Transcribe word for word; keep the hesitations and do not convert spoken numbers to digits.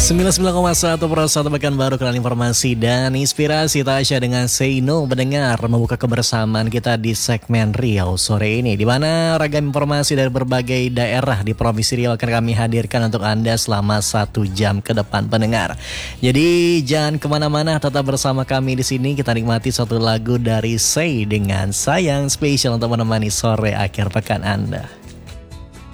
sembilan puluh sembilan koma satu per satu Pekan Baru, kenal informasi dan inspirasi. Tasya dengan Say No mendengar membuka kebersamaan kita di segmen Riau sore ini, di mana ragam informasi dari berbagai daerah di Provinsi Riau akan kami hadirkan untuk Anda selama satu jam ke depan pendengar. Jadi jangan kemana-mana, tetap bersama kami di sini. Kita nikmati satu lagu dari Say dengan Sayang, spesial untuk menemani sore akhir pekan Anda.